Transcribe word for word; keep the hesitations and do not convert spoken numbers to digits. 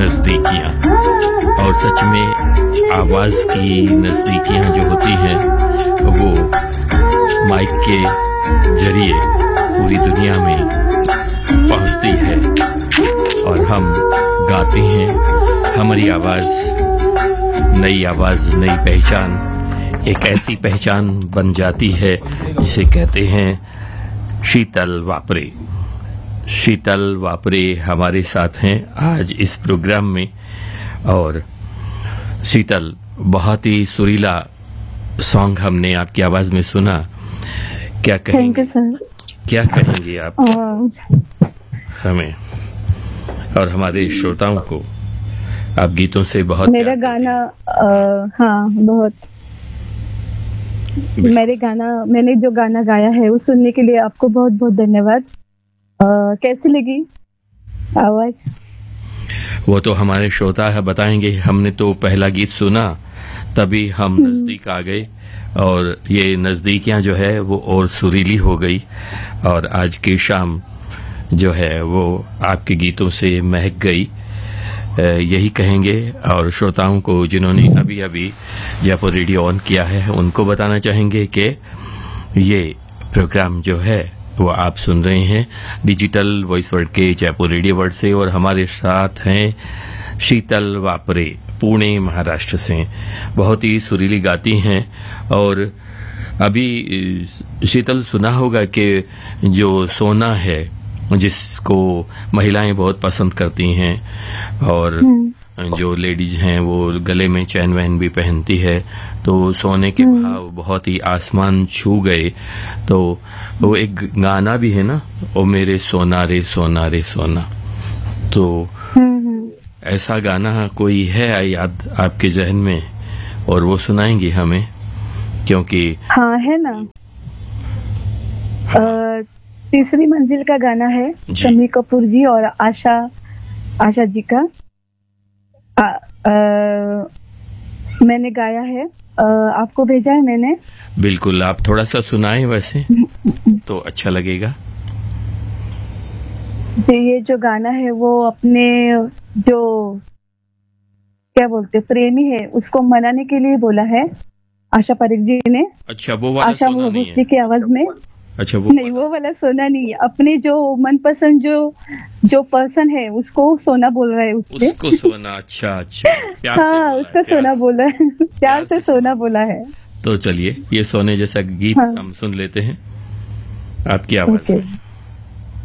नजदीकियां। और सच में आवाज की नजदीकियां जो होती हैं वो माइक के जरिए पूरी दुनिया में पहुंचती है और हम गाते हैं। हमारी आवाज नई आवाज, नई पहचान, एक ऐसी पहचान बन जाती है जिसे कहते हैं शीतल वापरे। शीतल वापरे हमारे साथ हैं आज इस प्रोग्राम में। और शीतल, बहुत ही सुरीला सॉन्ग हमने आपकी आवाज में सुना। क्या कहेंगे सर? क्या कहेंगे आप हमें और हमारे श्रोताओं को? आप गीतों से बहुत मेरा गाना आ, हाँ बहुत मेरे गाना मैंने जो गाना गाया है वो सुनने के लिए आपको बहुत बहुत धन्यवाद। कैसी लगी आवाज? वो तो हमारे श्रोता है बताएंगे। हमने तो पहला गीत सुना तभी हम नजदीक आ गए और ये नजदीकियां जो है वो और सुरीली हो गई और आज की शाम जो है वो आपके गीतों से महक गई, यही कहेंगे। और श्रोताओं को जिन्होंने अभी अभी जयपुर रेडियो ऑन किया है उनको बताना चाहेंगे कि ये प्रोग्राम जो है वो आप सुन रहे हैं डिजिटल वॉइस वर्ल्ड के जयपुर रेडियो वर्ल्ड से और हमारे साथ हैं शीतल वापरे, पुणे महाराष्ट्र से। बहुत ही सुरीली गाती हैं। और अभी शीतल सुना होगा कि जो सोना है जिसको महिलाएं बहुत पसंद करती हैं और जो लेडीज हैं वो गले में चैन वैन भी पहनती है, तो सोने के भाव बहुत ही आसमान छू गए। तो वो एक गाना भी है ना, ओ मेरे सोना रे सोना रे सोना। तो ऐसा गाना कोई है याद आपके जहन में और वो सुनाएंगी हमें? क्योंकि हाँ है ना। हाँ। तीसरी मंजिल का गाना है, शम्मी कपूर जी और आशा आशा जी का। आ, आ, मैंने गाया है, आ, आपको भेजा है मैंने। बिल्कुल, आप थोड़ा सा सुनाएं वैसे तो अच्छा लगेगा। तो ये जो गाना है वो अपने जो क्या बोलते प्रेमी है उसको मनाने के लिए बोला है आशा परीख जी ने। अच्छा, वो वाला आशा सोना नहीं है की आवाज में। अच्छा, वो नहीं वो वाला सोना नहीं, अपने जो मनपसंद जो जो पर्सन है उसको सोना बोल रहा है उससे। उसको सोना। अच्छा अच्छा, प्यार हाँ, से बोला उसका है, सोना बोला है, प्यार से सोना बोला है। तो चलिए ये सोने जैसा गीत हाँ। हम सुन लेते हैं आपकी आवाज में।